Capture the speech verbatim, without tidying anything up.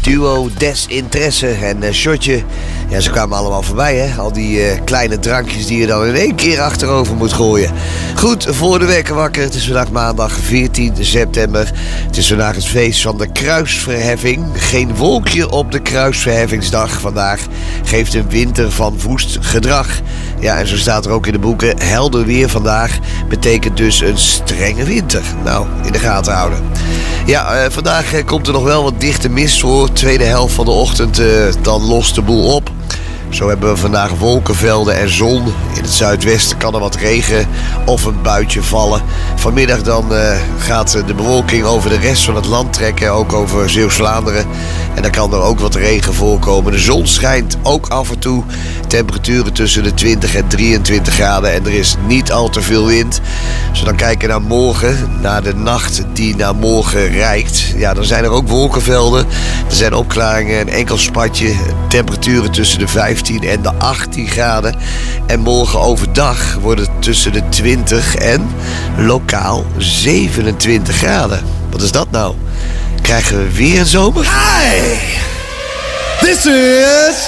duo Desinteresse en uh, Shotje. Ja, ze kwamen allemaal voorbij, hè. Al die uh, kleine drankjes die je dan in één keer achterover moet gooien. Goed, voor de wekker wakker. Het is vandaag maandag veertien september. Het is vandaag het feest van de kruisverheffing. Geen wolkje op de kruisverheffingsdag vandaag geeft een winter van woest gedrag. Ja, en zo staat er ook in de boeken. Helder weer vandaag betekent dus een strenge winter. Nou, in de gaten houden. Ja, uh, vandaag uh, komt er nog wel wat dichte mist voor. Tweede helft van de ochtend, uh, dan lost de boel op. Zo hebben we vandaag wolkenvelden en zon. In het zuidwesten kan er wat regen of een buitje vallen. Vanmiddag dan uh, gaat de bewolking over de rest van het land trekken. Ook over Zeeuws-Vlaanderen. En dan kan er ook wat regen voorkomen. De zon schijnt ook af en toe. Temperaturen tussen de twintig en drieëntwintig graden. En er is niet al te veel wind. Als we dan kijken naar morgen. Naar de nacht die naar morgen reikt. Ja, dan zijn er ook wolkenvelden. Er zijn opklaringen, een enkel spatje. Temperaturen tussen de vijftien en de achttien graden. En morgen overdag wordt het tussen de twintig en lokaal zevenentwintig graden. Wat is dat nou? Krijgen we weer een zomer? Hi! This is...